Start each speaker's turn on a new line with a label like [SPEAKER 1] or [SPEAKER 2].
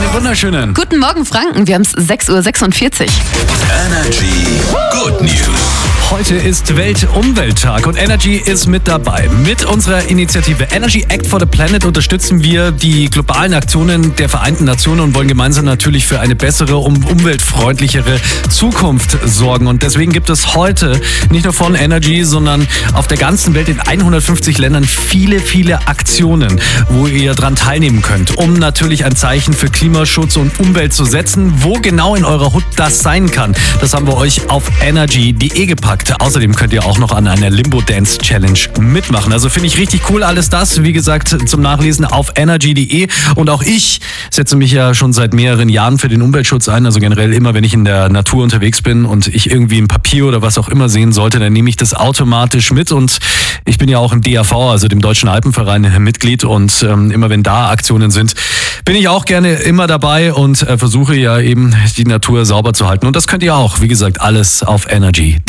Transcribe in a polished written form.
[SPEAKER 1] wunderschönen.
[SPEAKER 2] Guten Morgen, Franken. Wir haben es 6:46 Uhr.
[SPEAKER 3] Energy Good News.
[SPEAKER 1] Heute ist Weltumwelttag und Energy ist mit dabei. Mit unserer Initiative Energy Act for the Planet unterstützen wir die globalen Aktionen der Vereinten Nationen und wollen gemeinsam natürlich für eine bessere und umweltfreundlichere Zukunft sorgen. Und deswegen gibt es heute nicht nur von Energy, sondern auf der ganzen Welt in 150 Ländern viele Aktionen, wo ihr dran teilnehmen könnt, um natürlich ein Zeichen für Klimaschutz und Umwelt zu setzen. Wo genau in eurer Hut das sein kann, das haben wir euch auf energy.de gepackt. Außerdem könnt ihr auch noch an einer Limbo Dance Challenge mitmachen. Also finde ich richtig cool alles das. Wie gesagt, zum Nachlesen auf energy.de. Und auch ich setze mich ja schon seit mehreren Jahren für den Umweltschutz ein. Also generell immer, wenn ich in der Natur unterwegs bin und ich irgendwie ein Papier oder was auch immer sehen sollte, dann nehme ich das automatisch mit. Und ich bin ja auch im DAV, also dem Deutschen Alpenverein, Mitglied. Und immer wenn da Aktionen sind, bin ich auch gerne immer dabei und versuche ja eben die Natur sauber zu halten. Und das könnt ihr auch, wie gesagt, alles auf Energy.